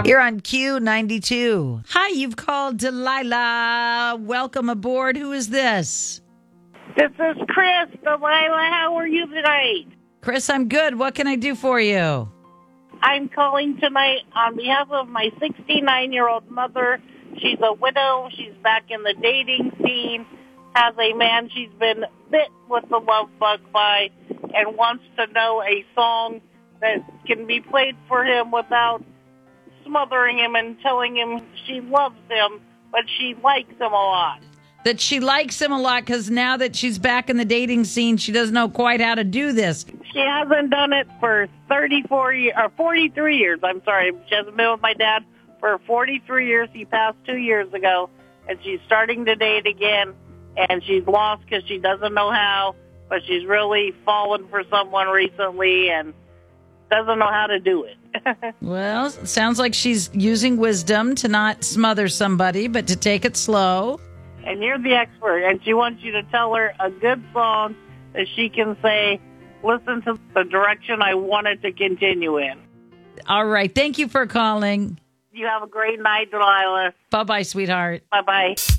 You're on Q92. Hi, you've called Delilah. Welcome aboard. Who is this? This is Chris. Delilah, how are you tonight? Chris, I'm good. What can I do for you? I'm calling tonight on behalf of my 69-year-old mother. She's a widow. She's back in the dating scene, has a man she's been bit with the love bug by, and wants to know a song that can be played for him without smothering him and telling him she loves him, but she likes him a lot. That she likes him a lot because now that she's back in the dating scene, she doesn't know quite how to do this. She hasn't done it for 43 years. I'm sorry. She hasn't been with my dad for 43 years. He passed 2 years ago, and she's starting to date again, and she's lost because she doesn't know how, but she's really fallen for someone recently and doesn't know how to do it. Well, it sounds like she's using wisdom to not smother somebody, but to take it slow. And you're the expert, and she wants you to tell her a good song that she can say, listen to the direction I want it to continue in. All right. Thank you for calling. You have a great night, Delilah. Bye-bye, sweetheart. Bye-bye.